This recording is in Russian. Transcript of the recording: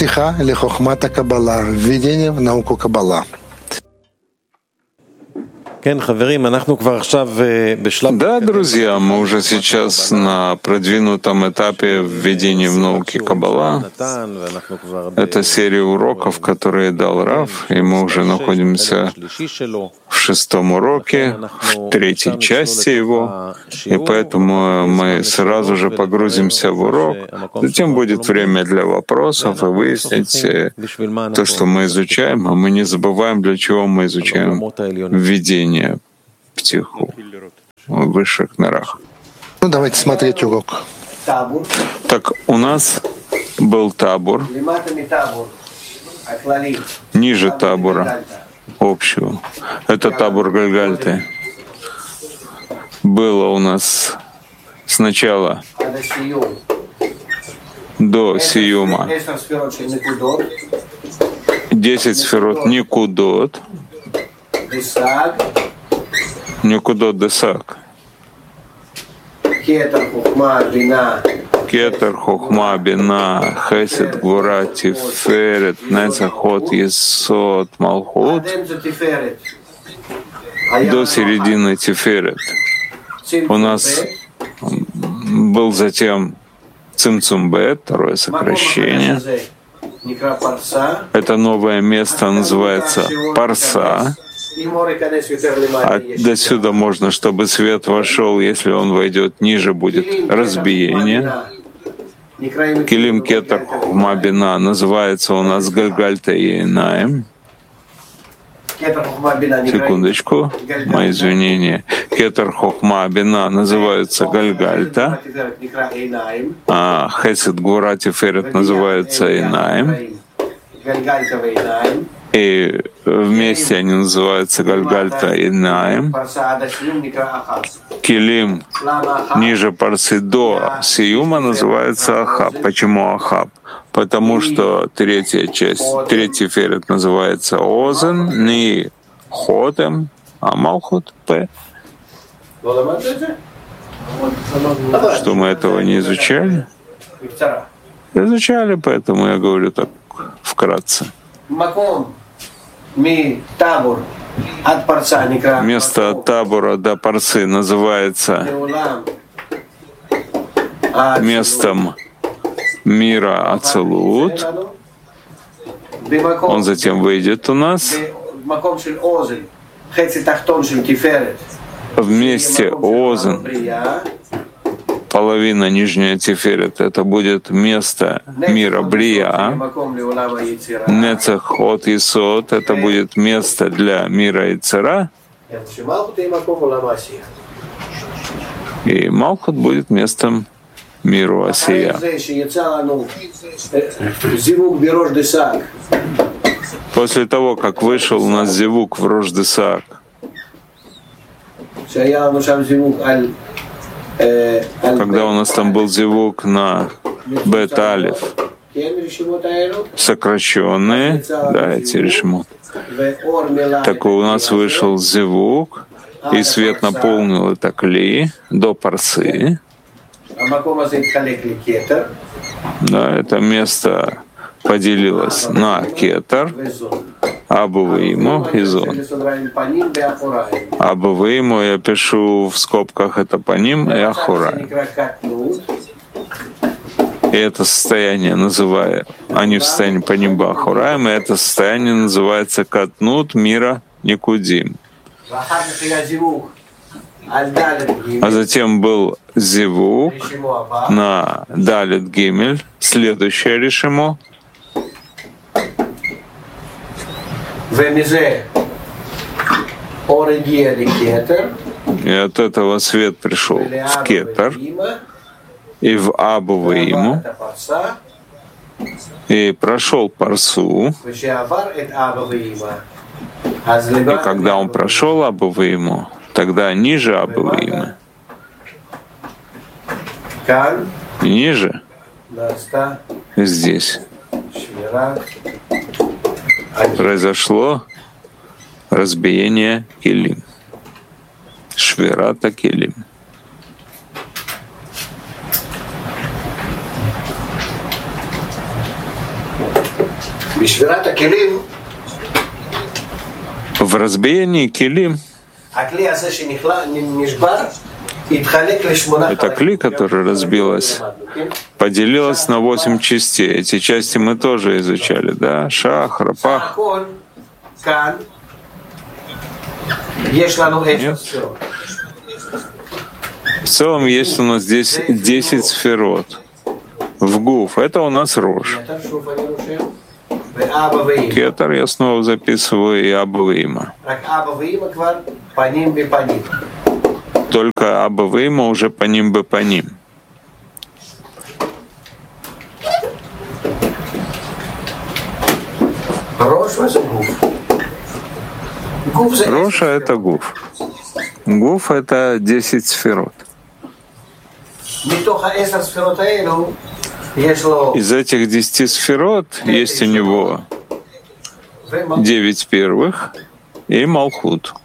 Сиха или хохмата Каббала, введение в науку Каббала. Да, друзья, мы уже сейчас на продвинутом этапе введения в науки Каббала. Это серия уроков, которые дал Рав, и мы уже находимся в 6-м уроке, в 3-й части его, и поэтому мы сразу же погрузимся в урок. Затем будет время для вопросов и выяснить то, что мы изучаем, а мы не забываем, для чего мы изучаем введение в Тиху, в высших мирах. Ну, давайте смотреть урок. Так, у нас был табур, ниже табура общего. Это табур Гальгальты. Было у нас сначала до Сиюма 10 сферот Никудот, Никудот Десак, Кетер, Хохма, Бина, Хесед, Гвура, Тиферет, Нецахот, Есот, Малхут, до середины Тиферет. У нас был затем Цимцумбет, второе сокращение. Это новое место называется Парса. Отсюда можно, чтобы свет вошел, если он войдет ниже, будет разбиение. Килим Кетер Хохма Бина называется у нас Гальгальта и Инаим. Секундочку, мои извинения. Кетер Хохма Бина называется Гальгальта, а Хесед Гвура Тиферет называется Инаим. И вместе они называются Гальгальта и Наим. Килим ниже Парсы до Сиюма называется Ахаб. Почему Ахаб? Потому что третья часть, третий ферет называется Озен, не Хотем, а Малхут П. Что мы этого не изучали? Изучали, поэтому я говорю так вкратце. Место от табора до Парсы называется местом мира Ацелут. Он затем выйдет у нас в месте Озен. Половина нижняя Тиферет — это будет место мира Брия. Нецах от Исот — это будет место для мира Ицера. И Малхут будет местом миру Асия. После того, как вышел у нас зивук в Рош-Десак, когда у нас там был зивук на Бет-Алиф, сокращенные, да, эти решимот, так у нас вышел зивук, и свет наполнил это кли до Парсы. Да, это место поделилось на Кетер, Абу-Вейму и Зон. Абу-Вейму я пишу в скобках, это Паним и Ахурай. И это состояние называю, они в состоянии Паним и Ахураем, и это состояние называется Катнут мира Никудим. А затем был зивук на Далит Гимель, следующее решимо. И от этого свет пришел в Кетер и в Абу-Вейму, и прошел Парсу. И когда он прошел Абу-Вейму, тогда ниже Абу-Веймы, ниже, здесь произошло разбиение Килим. Швирата Килим. В разбиении килим это кли, которая разбилась, поделилась на 8 частей. Эти части мы тоже изучали, да? Шах, рапах. Нет? В целом есть у нас здесь 10 сферот. В гуф. Это у нас рожь. Кетер я снова записываю и Аба Вима. Только Аба Вима уже по ним бы по ним. Роша — это гуф. Гуф — это 10 сферот. Из этих 10 сферот есть у него 9 первых и Малхут.